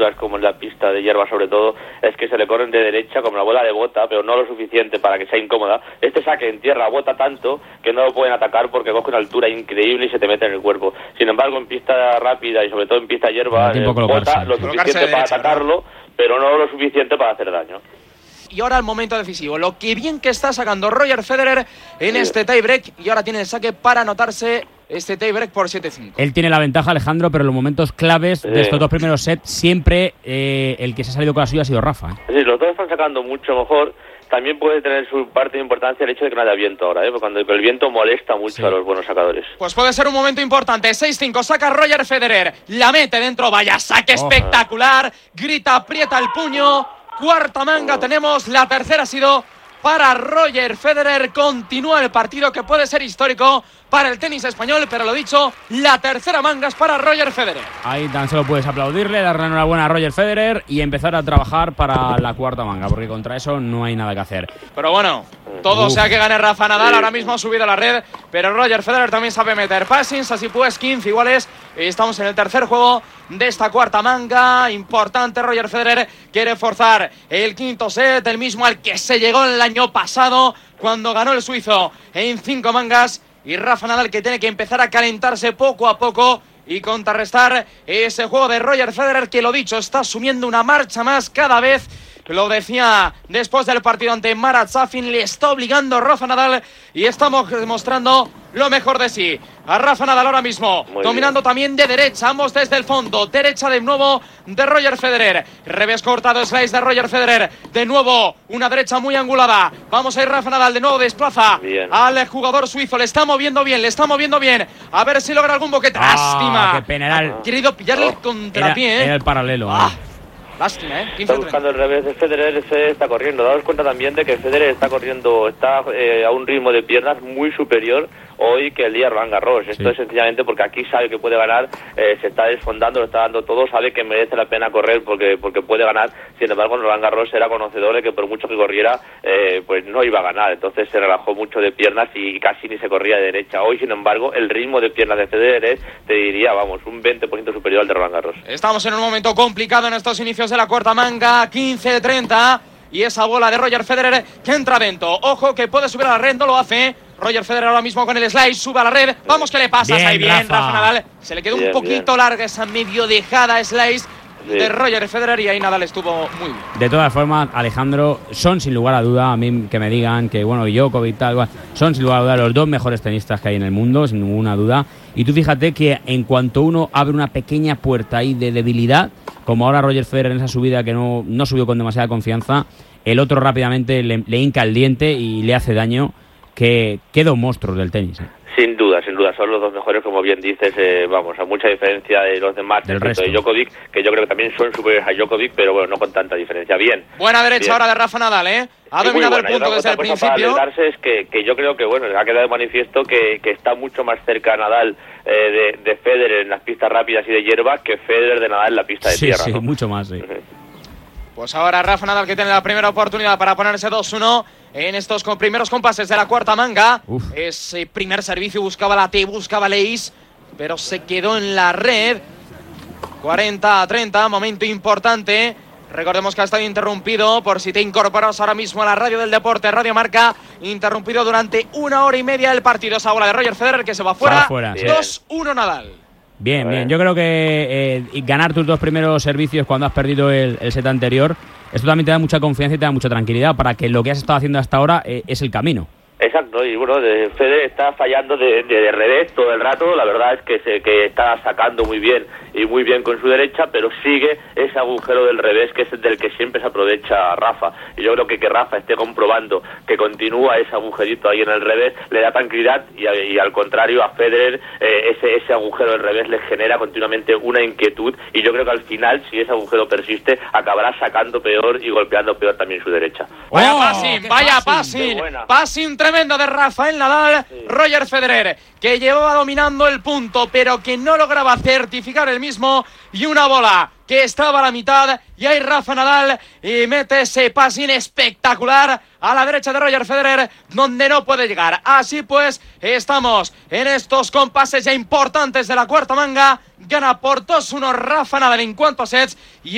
duras, como en la pista de hierba sobre todo, es que se le corren de derecha como la bola de bota, pero no lo suficiente para que sea incómoda. Este saque en tierra bota tanto que no lo pueden atacar porque coge una altura increíble y se te mete en el cuerpo. Sin embargo, en pista rápida y sobre todo en pista hierba, bota lo suficiente para atacarlo, pero no lo suficiente para hacer daño. Y ahora el momento decisivo, lo que bien que está sacando Roger Federer en este tiebreak, y ahora tiene el saque para anotarse este tiebreak por 7-5. Él tiene la ventaja, Alejandro, pero en los momentos claves de estos dos primeros sets siempre el que se ha salido con la suya ha sido Rafa. Sí, los dos están sacando mucho mejor. También puede tener su parte de importancia el hecho de que no haya viento ahora, porque cuando el viento molesta mucho a los buenos sacadores. Pues puede ser un momento importante. 6-5, saca Roger Federer, la mete dentro, vaya saque espectacular, grita, aprieta el puño. Cuarta manga tenemos, la tercera ha sido para Roger Federer. Continúa el partido que puede ser histórico para el tenis español, pero lo dicho, la tercera manga es para Roger Federer. Ahí tan solo puedes aplaudirle, darle enhorabuena a Roger Federer y empezar a trabajar para la cuarta manga, porque contra eso no hay nada que hacer. Pero bueno, todo sea que gane Rafa Nadal, ahora mismo ha subido a la red, pero Roger Federer también sabe meter passings, así pues 15 iguales. Estamos en el tercer juego de esta cuarta manga, importante. Roger Federer quiere forzar el quinto set, el mismo al que se llegó el año pasado cuando ganó el suizo en 5 mangas. Y Rafa Nadal que tiene que empezar a calentarse poco a poco y contrarrestar ese juego de Roger Federer que, lo dicho, está asumiendo una marcha más cada vez. Lo decía después del partido ante Marat Safin, le está obligando Rafa Nadal y estamos demostrando lo mejor de sí. A Rafa Nadal ahora mismo, dominando también de derecha, ambos desde el fondo, derecha de nuevo de Roger Federer, revés cortado, slice de Roger Federer, de nuevo una derecha muy angulada, vamos a ir Rafa Nadal, de nuevo desplaza al jugador suizo, le está moviendo bien, a ver si logra algún boquete. Lástima, qué pena, ha querido pillarle el contrapié, era el paralelo. Lástima, 15-30. Está buscando el revés de Federer, está corriendo. Daos cuenta también de que Federer está corriendo, está a un ritmo de piernas muy superior hoy que el día Roland Garros. Esto es sencillamente porque aquí sabe que puede ganar, se está desfondando, lo está dando todo, sabe que merece la pena correr porque puede ganar. Sin embargo, en Roland Garros era conocedor de que por mucho que corriera, pues no iba a ganar. Entonces se relajó mucho de piernas y casi ni se corría de derecha. Hoy, sin embargo, el ritmo de piernas de Federer es, te diría, vamos, un 20% superior al de Roland Garros. Estamos en un momento complicado en estos inicios de la cuarta manga, 15-30, y esa bola de Roger Federer que entra dentro. Ojo que puede subir a la red, no lo hace. Roger Federer ahora mismo con el slice, sube a la red. Vamos que le pasas ahí bien, Rafa Nadal. Se le quedó un poquito larga esa medio dejada slice de Roger Federer y ahí Nadal estuvo muy bien. De todas formas, Alejandro, son sin lugar a duda, a mí que me digan que, bueno, Djokovic y tal, son sin lugar a duda los dos mejores tenistas que hay en el mundo, sin ninguna duda. Y tú fíjate que en cuanto uno abre una pequeña puerta ahí de debilidad, como ahora Roger Federer en esa subida que no subió con demasiada confianza, el otro rápidamente le hinca el diente y le hace daño, que queda un monstruo del tenis. Sin duda, son los dos mejores, como bien dices, vamos, a mucha diferencia de los demás, del resto de Djokovic, que yo creo que también son superiores a Djokovic, pero bueno, no con tanta diferencia. Bien. Buena derecha ahora de Rafa Nadal, Ha dominado el punto desde el principio. Para alegrarse es que yo creo que, bueno, ha quedado de manifiesto que está mucho más cerca Nadal de Federer en las pistas rápidas y de hierba que Federer de Nadal en la pista de tierra. Sí, ¿no? mucho más, sí. Pues ahora Rafa Nadal que tiene la primera oportunidad para ponerse 2-1 en estos primeros compases de la cuarta manga. Ese primer servicio buscaba la T, buscaba el ace, pero se quedó en la red. 40-30, momento importante. Recordemos que ha estado interrumpido, por si te incorporas ahora mismo a la radio del deporte, Radio Marca, interrumpido durante 1 hora y media el partido. Esa bola de Roger Federer que se va fuera. 2-1 Nadal. Bien. Yo creo que ganar tus dos primeros servicios cuando has perdido el set anterior, esto también te da mucha confianza y te da mucha tranquilidad para que lo que has estado haciendo hasta ahora es el camino. Exacto, y bueno, Federer está fallando de revés todo el rato. La verdad es que está sacando muy bien y muy bien con su derecha, pero sigue ese agujero del revés que es del que siempre se aprovecha Rafa. Y yo creo que Rafa esté comprobando que continúa ese agujerito ahí en el revés, le da tranquilidad y al contrario a Federer ese agujero del revés le genera continuamente una inquietud y yo creo que al final, si ese agujero persiste, acabará sacando peor y golpeando peor también su derecha. Vaya passing tremendo de Rafael Nadal. Roger Federer que llevaba dominando el punto pero que no lograba certificar el mismo, y una bola que estaba a la mitad y ahí Rafa Nadal y mete ese passing espectacular a la derecha de Roger Federer donde no puede llegar. Así pues estamos en estos compases ya importantes de la cuarta manga. Gana por 2-1 Rafa Nadal en cuanto a sets y